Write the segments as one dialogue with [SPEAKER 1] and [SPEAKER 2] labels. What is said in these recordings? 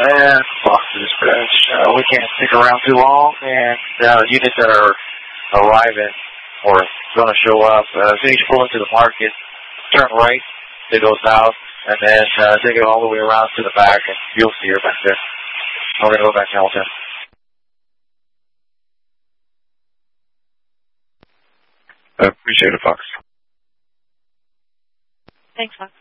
[SPEAKER 1] And lost the dispatch. We can't stick around too long, and units that are arriving or going to show up, as soon as you pull into the market, turn right to go south, and then take it all the way around to the back, and you'll see her back there. We're going to go back to Hamilton.
[SPEAKER 2] I appreciate it, Fox.
[SPEAKER 3] Thanks, Fox.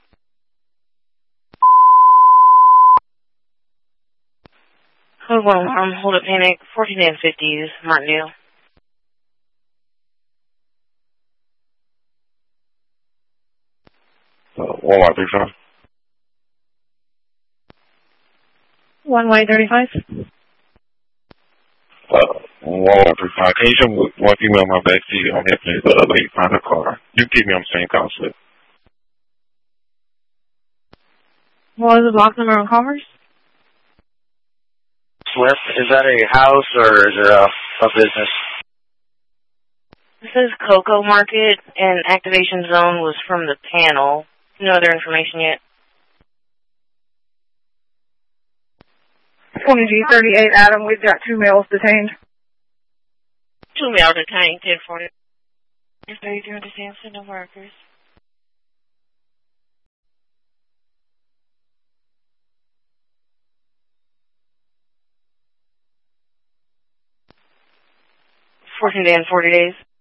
[SPEAKER 3] Hold on, hold up, panic. 14 and 50s, Martindale.
[SPEAKER 2] Walmart 35.
[SPEAKER 3] One-way 35.
[SPEAKER 2] Walmart 35. Can you show me one female in my backseat on that lady find her car? You keep me on the same call slip.
[SPEAKER 3] What was the block number on Commerce?
[SPEAKER 1] Slip, is that a house or is it a business?
[SPEAKER 3] This is Cocoa Market, and activation zone was from the panel. No other information yet.
[SPEAKER 4] 20G38, Adam, we've got 2 males detained.
[SPEAKER 3] 2 males detained, 1040. If they do understand, send no workers. $14 and 40 days.